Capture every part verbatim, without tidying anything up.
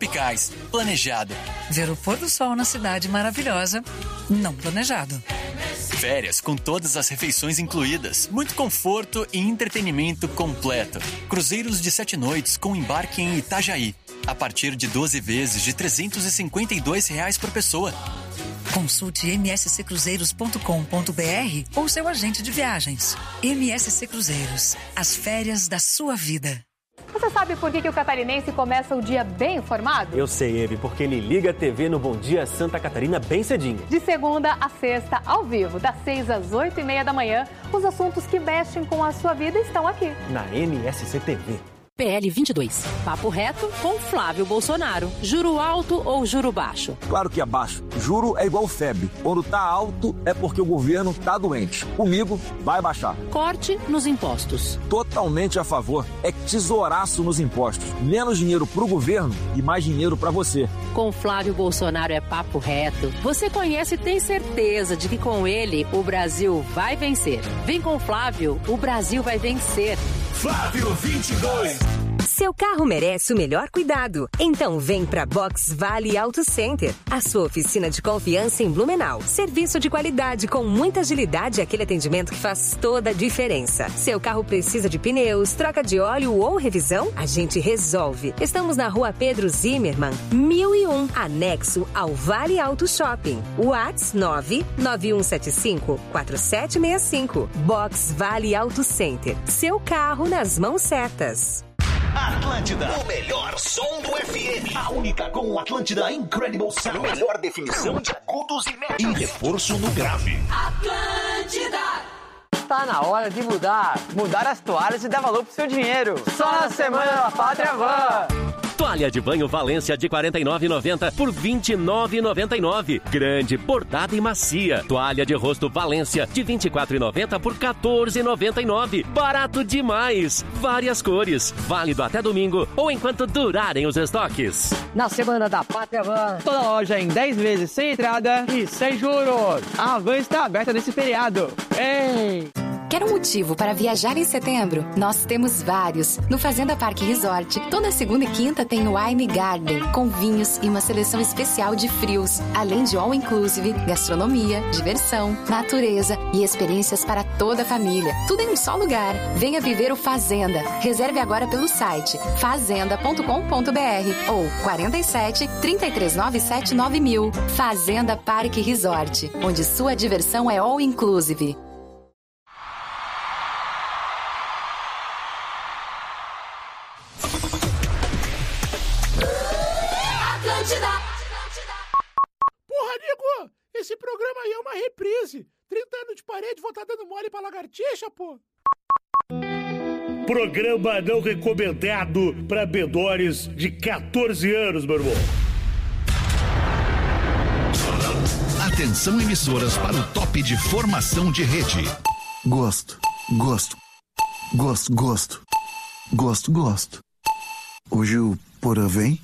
tropicais, planejado. Ver o pôr do sol na cidade maravilhosa, não planejado. Férias com todas as refeições incluídas, muito conforto e entretenimento completo. Cruzeiros de sete noites com embarque em Itajaí, a partir de doze vezes de trezentos e cinquenta e dois reais por pessoa. Consulte m s c cruzeiros ponto com ponto b r ou seu agente de viagens. M S C Cruzeiros, as férias da sua vida. Você sabe por que, que o catarinense começa o dia bem informado? Eu sei, Eve, porque ele liga a T V no Bom Dia Santa Catarina bem cedinho. De segunda a sexta, ao vivo, das seis às oito e meia da manhã, os assuntos que mexem com a sua vida estão aqui. Na M S C T V. P L vinte e dois. Papo reto com Flávio Bolsonaro. Juro alto ou juro baixo? Claro que é baixo. Juro é igual febre. Quando tá alto é porque o governo tá doente. Comigo, vai baixar. Corte nos impostos. Totalmente a favor. É tesouraço nos impostos. Menos dinheiro pro governo e mais dinheiro pra você. Com Flávio Bolsonaro é papo reto. Você conhece e tem certeza de que com ele o Brasil vai vencer. Vem com Flávio, o Brasil vai vencer. Flávio vinte e dois. Seu carro merece o melhor cuidado. Então vem pra Box Vale Auto Center, a sua oficina de confiança em Blumenau. Serviço de qualidade com muita agilidade e aquele atendimento que faz toda a diferença. Seu carro precisa de pneus, troca de óleo ou revisão? A gente resolve. Estamos na rua Pedro Zimmermann, mil e um, anexo ao Vale Auto Shopping. WhatsApp nove nove um sete cinco quatro sete seis cinco. Box Vale Auto Center. Seu carro nas mãos certas. Atlântida, o melhor som do F M. A única com o Atlântida Incredible Sound. Melhor definição de agudos e médios. E reforço no grave. Atlântida. Tá na hora de mudar. Mudar as toalhas e dar valor pro seu dinheiro. Só na Semana da Pátria Van. Toalha de banho Valência de quarenta e nove reais e noventa centavos por vinte e nove reais e noventa e nove centavos. Grande, bordada e macia. Toalha de rosto Valência de vinte e quatro reais e noventa centavos por quatorze reais e noventa e nove centavos. Barato demais. Várias cores. Válido até domingo ou enquanto durarem os estoques. Na Semana da Pátria Van, toda loja em dez vezes sem entrada e sem juros. A Van está aberta nesse feriado. Ei! Quer um motivo para viajar em setembro? Nós temos vários. No Fazenda Parque Resort, toda segunda e quinta tem o Wine Garden, com vinhos e uma seleção especial de frios, além de all inclusive, gastronomia, diversão, natureza e experiências para toda a família. Tudo em um só lugar. Venha viver o Fazenda. Reserve agora pelo site fazenda ponto com ponto b r ou quarenta e sete, trinta e três noventa e sete, nove mil. Fazenda Parque Resort, onde sua diversão é all inclusive. Porra, Nico, esse programa aí é uma reprise. trinta anos de parede, vou estar dando mole pra lagartixa, pô. Programa não recomendado pra menores de quatorze anos, meu irmão. Atenção, emissoras, para o top de formação de rede. Gosto, gosto, gosto, gosto, gosto, gosto. Hoje o Porã vem?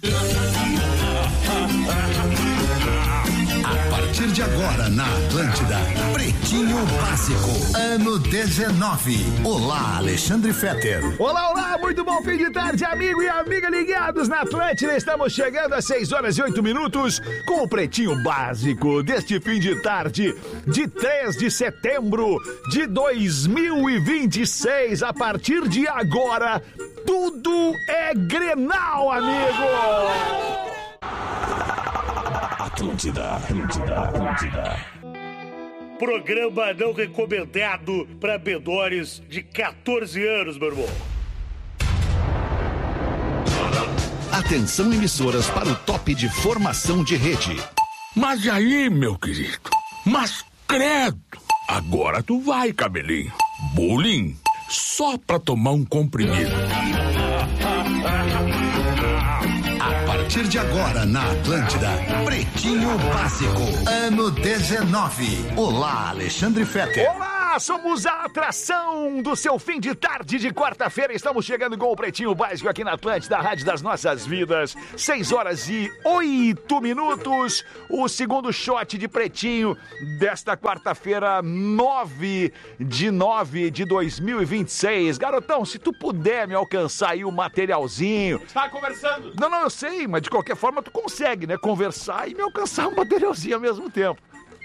A partir de agora na Atlântida, Pretinho Básico, ano dezenove. Olá, Alexandre Fetter. Olá, olá, muito bom fim de tarde, amigo e amiga ligados na Atlântida. Estamos chegando às seis horas e oito minutos com o Pretinho Básico deste fim de tarde de três de setembro de dois mil e vinte e seis. A partir de agora, tudo é Grenal, amigo! Atlântida, Atlântida, Atlântida. Programa não recomendado para menores de quatorze anos, meu irmão. Atenção, emissoras, para o top de formação de rede. Mas aí, meu querido, mas credo, agora tu vai, cabelinho. Bullying, só pra tomar um comprimido. A partir de agora na Atlântida, Pretinho Básico, ano dezenove. Olá, Alexandre Fetter. Olá, Nós somos a atração do seu fim de tarde de quarta-feira. Estamos chegando com o Pretinho Básico aqui na Atlântida, a Rádio das Nossas Vidas. seis horas e oito minutos. O segundo shot de Pretinho desta quarta-feira, nove de nove de dois mil e vinte e seis. Garotão, se tu puder me alcançar aí o materialzinho. Tá conversando. Não, não, eu sei, mas de qualquer forma tu consegue, né? Conversar e me alcançar um materialzinho ao mesmo tempo.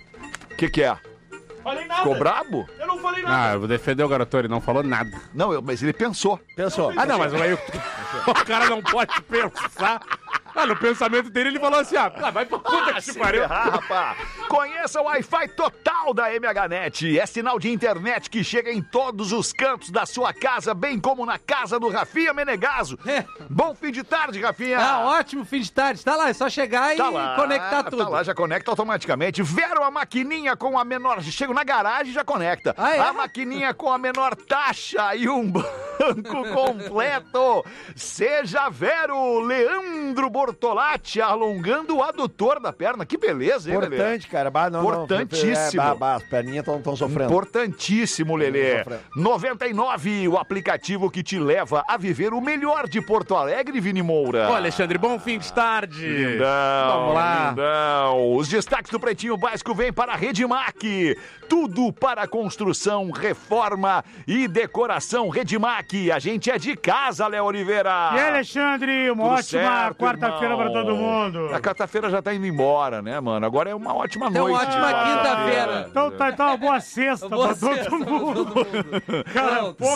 O que que é? Falei nada. Ficou brabo? Eu não falei nada. Ah, eu vou defender o garoto, ele não falou nada. Não, eu, mas ele pensou. Pensou. Ah, não, mas aí o, o cara não pode pensar. Ah, no pensamento dele ele falou assim, ah, vai pra puta ah, que se pariu. Rapaz. Conheça o Wi-Fi total da M H Net. É sinal de internet que chega em todos os cantos da sua casa, bem como na casa do Rafinha Menegaso. É. Bom fim de tarde, Rafinha. Ah, ótimo fim de tarde. Tá lá, é só chegar tá e lá, conectar tudo. Tá lá, já conecta automaticamente. Vero a maquininha com a menor... Chego na garagem e já conecta. Ah, é? A maquininha com a menor taxa e um banco completo. Seja Vero, Leandro Bortolatti, alongando o adutor da perna. Que beleza, hein, Lelê? Importante, cara. Bah, não, Importantíssimo. Não, é, bah, bah, as perninhas estão sofrendo. Importantíssimo, Lelê. noventa e nove, o aplicativo que te leva a viver o melhor de Porto Alegre, Vini Moura. Ô, Alexandre, bom fim de tarde. Lindão, Vamos lá. Lindão. Os destaques do Pretinho Básico vêm para a Redmac. Tudo para construção, reforma e decoração. Redmac, a gente é de casa, Léo Oliveira. E aí, Alexandre, uma Tudo ótima certo, quarta-feira para todo mundo. A quarta-feira já tá indo embora, né, mano? Agora é uma ótima Então, noite. ótima quinta-feira. Então tá, então uma boa sexta Boa pra sexta todo mundo. Cara, pouca.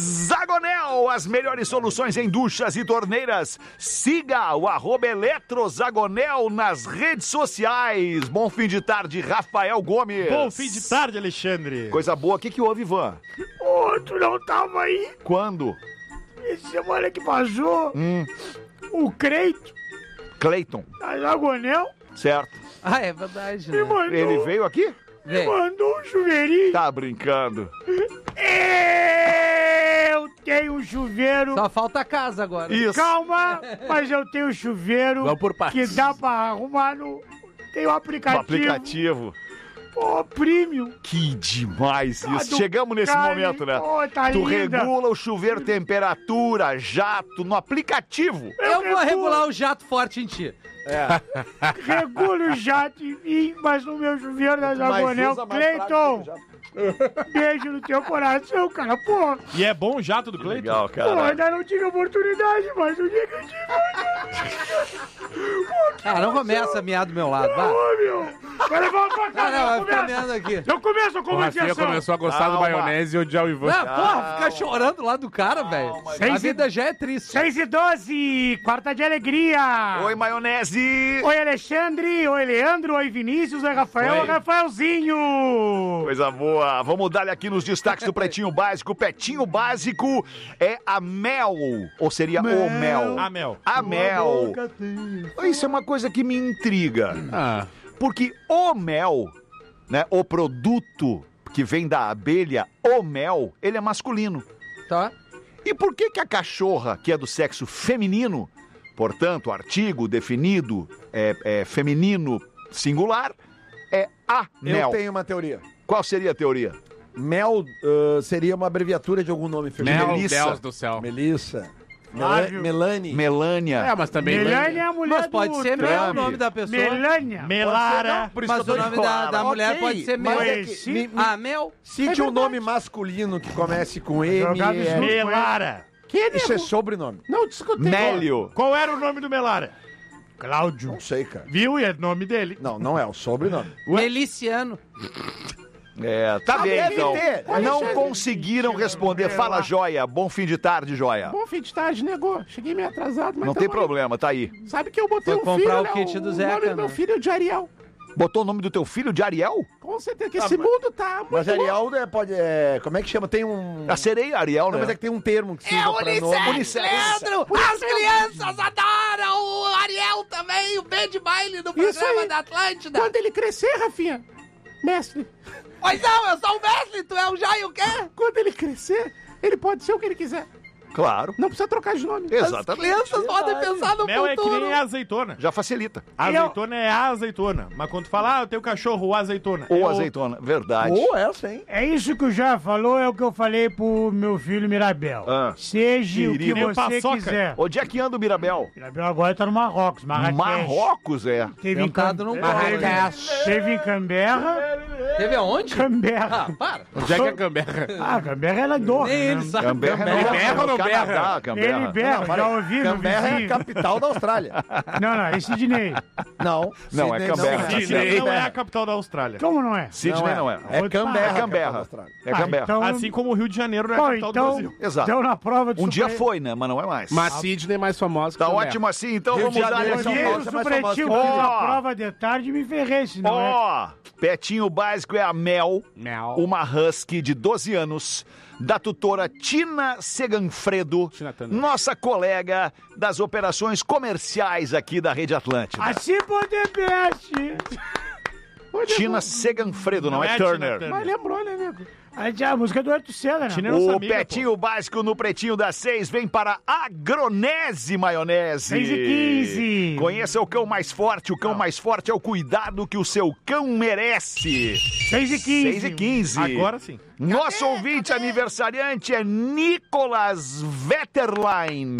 Zagonel, as melhores soluções em duchas e torneiras. Siga o arroba Eletrozagonel nas redes sociais. Bom fim de tarde, Rafael Gomes. Bom fim de tarde, Alexandre. Coisa boa. O que que houve, Ivan? Ô, tu não tava aí? Quando? Essa semana que passou, Hum, o Creito, Cleiton, da Zagonel, certo. Ah, é verdade. me Né? mandou, Ele veio aqui? me Vem. mandou um chuveirinho. Tá brincando. Eu tenho um chuveiro. Só falta a casa agora. Isso. Calma, mas eu tenho um chuveiro Vamos por partes. que dá pra arrumar no... Tem um O aplicativo. aplicativo. Pô, premium. Que demais Tá isso. do Chegamos nesse cara, momento, né? Pô, tá Tu linda. regula o chuveiro, temperatura, jato, no aplicativo. Eu vou regulo. regular o jato forte em ti. Regulo o jato em mim, mas no meu chuveiro da Zagonel. Cleiton, beijo no teu coração, cara. Pô, E é bom o jato do Cleiton? Legal, pô, cara. ainda não tive oportunidade, mas o dia que eu tive... Pô, que Ah, não começa a miar do meu lado, vai. Ô, meu. Vai levar pra Ah, cá, não, vai eu ficar começo. meando aqui. Eu começo a O Rafinha conversação. começou a gostar do Calma. maionese e odiar o Ivan. Ah, porra, fica chorando lá do cara, velho. A Seis e- vida já é triste. seis e doze, quarta de alegria. Oi, maionese. Oi, Alexandre. Oi, Leandro. Oi, Vinícius. Oi, Rafael. Oi. Oi, Rafaelzinho. Coisa boa. Vamos dar aqui nos destaques do Pretinho Básico. O Pretinho Básico é a Mel. Ou seria o Mel? A Mel. A Mel. Isso é uma coisa que me intriga. Ah, Porque o mel, né, o produto que vem da abelha, o mel, ele é masculino. Tá? E por que que a cachorra, que é do sexo feminino, portanto, artigo definido, é, é feminino singular, é a mel? Eu tenho uma teoria. Qual seria a teoria? Mel uh, seria uma abreviatura de algum nome feminino. Mel, Melissa. Deus do céu. Melissa. Mela- Flávio. Melanie. Melânia. É, mas também... Melânia é a mulher Mas pode do ser Trump. Mel o nome da pessoa. Melânia. Melara. Por isso Mas que eu o tô nome de da, fora. da mulher Ok, pode ser mas Mel. é que- me- me- Ah, Mel? Cite É um nome masculino que comece com M. Jogado é- junto. Melara. Que Isso é sobrenome. Não discutei. Mélio. Qual era o nome do Melara? Cláudio. Não sei, cara. Viu? E é nome dele. Não, não é o sobrenome. Meliciano. É, tá bem, deve então. ter. Não Alexandre, conseguiram responder. Fala, Joia. Bom fim de tarde, Joia. Bom fim de tarde, negou. Cheguei meio atrasado, mas Não tem tamo aí. problema, tá aí. Sabe que eu botei Foi um comprar filho, o né? kit do o Zeca, nome do meu né? filho é de Ariel. Botou o nome do teu filho de Ariel? Com certeza que esse mundo tá muito Mas louco. Ariel é, pode. É, como é que chama? Tem um. A sereia Ariel, Não, né? mas é que tem um termo que se usa pra nome. Unissex. Leandro, as crianças adoram o Ariel também, o B de baile do Isso programa aí. da Atlântida. Quando ele crescer, Rafinha, mestre, Pois não, eu sou o mestre, tu é o Jair o quê? quando ele crescer, ele pode ser o que ele quiser. Claro. Não precisa trocar de nome. Exatamente. As crianças podem pensar no Mel é que futuro. nem a azeitona. Já facilita. A azeitona é a azeitona. Mas quando tu fala, ah, eu tenho cachorro, o azeitona. Ou é azeitona, verdade. Ou essa, hein? É isso que o já falou, é o que eu falei pro meu filho Mirabel. Ah. Seja o que Querido. você quiser. Onde é que anda o Mirabel? Mirabel agora tá no Marrocos, Marrakech. Marrocos, é. Teve em, Cam... num teve, teve em Canberra. Teve aonde? Canberra. Ah, para. Onde é que é Canberra? Ah, Canberra é lá em Doha. Nem né? ele sabe. Canberra, Ele berra ou não berra? Canadá, Canberra. Ele berra, já ouvi no Canberra é a vizinho. capital da Austrália. Não, não, é Sydney. Não. Não, é Sydney Canberra. não é. Sydney não é a capital da Austrália. Como não é? Sydney não é. É Vou te Canberra. falar. É Canberra. Austrália. É Ah, Canberra. então- Assim como o Rio de Janeiro não é a Bom, capital do então, Brasil. Exato. então na prova de Um dia supre- foi, né? Mas não é mais. Mas Sidney é mais famosa que Tá Canberra. ótimo assim, então Rio vamos de dar Janeiro, esse São Porque Paulo, o você é mais famoso supletivo que fiz a Ó. prova de tarde e me ferrei, senão é... Ó, petinho básico é a Mel, Mel. uma husky de doze anos, da tutora Tina Seganfredo, Tina Turner. nossa colega das operações comerciais aqui da Rede Atlântica. Assim pode best. Tina Seganfredo, não, Não é, é a Tina Turner. Turner. Mas lembrou, né, nego? A, a música do Arthur Senna, né? Tina é nossa O amiga, Petinho Básico no Pretinho das Seis vem para Agronese Maionese. seis e quinze. Conheça o cão mais forte. O cão mais forte é o cuidado que o seu cão merece. seis e quinze. seis e quinze. Agora sim. Nosso ouvinte aniversariante é Nicolas Vetterlein.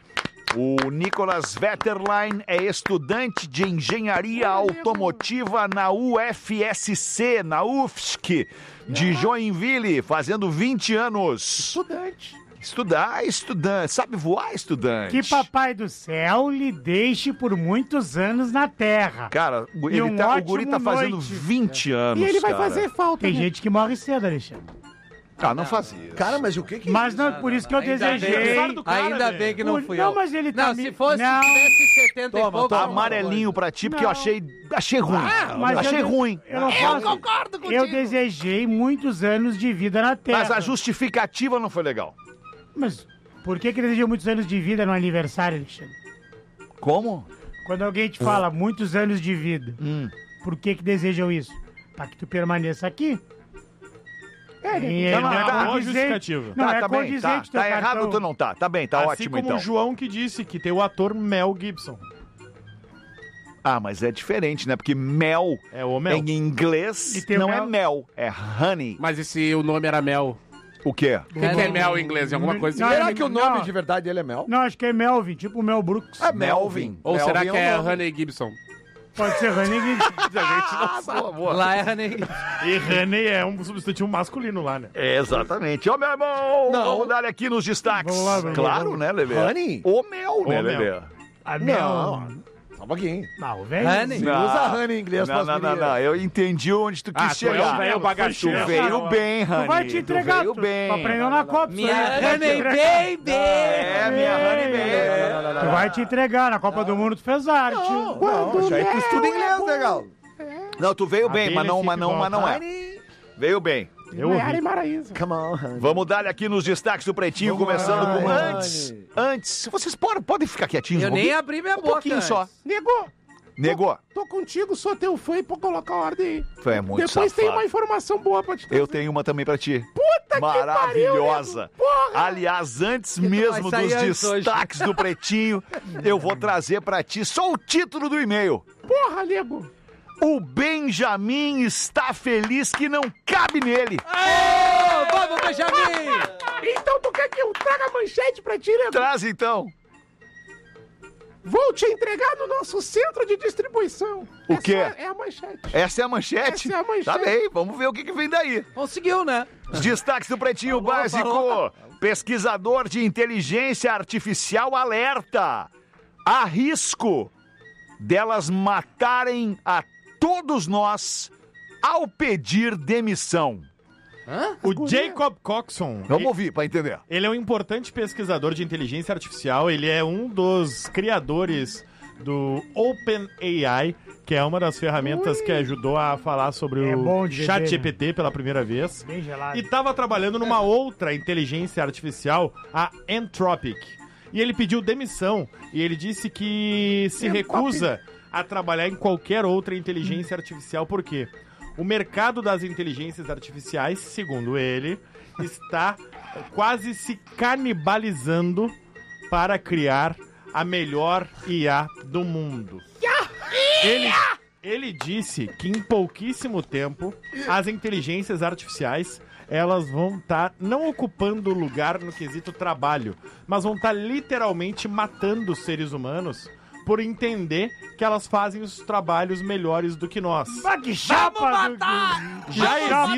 O Nicolas Vetterlein é estudante de engenharia automotiva na U F S C, na U F S C, de Joinville, fazendo vinte anos. Estudante. Estudar, estudante. Sabe voar, estudante? Que papai do céu lhe deixe por muitos anos na terra. Cara, o- E ele um tá, o ótimo guri tá fazendo noite. vinte anos, E ele vai cara. fazer falta. Tem gente que morre cedo, Alexandre. Ah, não fazia. Cara, mas o que que... Mas não, por isso que eu Ainda desejei. bem, ainda bem que não Por- fui não, eu. mas ele tá Não, me- se fosse, Não. se tivesse setenta e Toma, pouco... toma. eu não Amarelinho pra ti, porque Não. eu achei, achei ruim. Ah, mas achei eu- ruim. Eu, não Eu faço. concordo contigo. Eu desejei muitos anos de vida na terra. Mas a justificativa não foi legal. Mas por que que desejou muitos anos de vida no aniversário, Alexandre? Como? Quando alguém te fala muitos anos de vida, Hum. por que que desejam isso? Pra que tu permaneça aqui? É, né? Não, não, é condizente- boa justificativa. Não, tá, é tá bem, tá, condizente teu tá errado cartão. tu não tá. Tá bem, tá assim ótimo como então. o João que disse que tem o ator Mel Gibson. Ah, mas é diferente, né? Porque mel, É o Mel. em inglês E tem não o é mel- mel, é honey. Mas e se o nome era Mel? O quê? O que, que é Mel em inglês? É alguma coisa Não, assim? Será é- que o nome não. de verdade dele é Mel? Não, acho que é Melvin, tipo Mel Brooks. É Melvin. Ou Melvin será que o é nome. Honey Gibson? Pode ser Honey Gibson. Ah, boa, boa. Lá é nem... E Honey é um substantivo masculino lá, né? É, exatamente. Ô, meu irmão, Não. vamos dar aqui nos destaques. Vamos lá, vamos lá, claro, vamos né, Lelê? Honey? O mel, né, O mel. Lelê? A Mel. Não. Só um pouquinho. Não, velho. Honey? Não usa honey em inglês Não, pras não, não, meninas. não. Eu entendi onde tu quis Ah, tu é chegar. um velho bagaçu. Tu veio bem, Honey. Tu vai te entregar. Tu veio tu, bem. Tu aprendeu na Copa. Minha isso aí. Honey Baby! É, minha Honey Baby. Tu vai te entregar. Na Copa do Mundo tu fez arte. Não, não, já é que tu estuda inglês, legal. Não, tu veio bem, Abelha mas não, fica mas não, igual. mas não é. Veio bem. Eu ouvi. Maraísa. Come on, honey. Vamos dar aqui nos destaques do Pretinho, Vamos começando lá, com honey. antes. Antes, vocês podem, podem ficar quietinhos. Eu um nem pouquinho? abri minha Um boca pouquinho só. antes. Negou. Negou. Tô contigo, sou teu fã e pra colocar ordem aí. Foi é muito Depois tem safado. uma informação boa pra te dar. Eu tenho uma também pra ti. Puta que Maravilhosa. pariu, nego. Porra. Aliás, antes mesmo vai dos sair antes hoje. destaques do Pretinho, eu vou trazer pra ti só o título do e-mail. Porra, nego. O Benjamin está feliz que não cabe nele. Ô, vamos, Benjamin! Então tu quer que eu traga a manchete pra ti, nego? Traz então. Vou te entregar no nosso centro de distribuição. O Essa quê? É a manchete. Essa é a manchete? Essa é a manchete. Tá bem, vamos ver o que, que vem daí. Conseguiu, né? Os destaques do Pretinho Falou, Básico. falou. Pesquisador de inteligência artificial alerta. Há risco delas matarem a todos nós ao pedir demissão. Hã? O Jacob Coxon. Vamos ouvir pra entender. Ele é um importante pesquisador de inteligência artificial. Ele é um dos criadores do OpenAI, que é uma das ferramentas Ui. que ajudou a falar sobre É o bom de Chat beber, G P T pela primeira vez. Bem gelado. E estava trabalhando numa outra inteligência artificial, a Anthropic. E ele pediu demissão e ele disse que se recusa a trabalhar em qualquer outra inteligência artificial. Por quê? O mercado das inteligências artificiais, segundo ele, está quase se canibalizando para criar a melhor I A do mundo. Ele, ele disse que em pouquíssimo tempo as inteligências artificiais elas vão estar tá não ocupando lugar no quesito trabalho, mas vão estar tá literalmente matando os seres humanos por entender que elas fazem os trabalhos melhores do que nós. Mas que chapa! Já existe.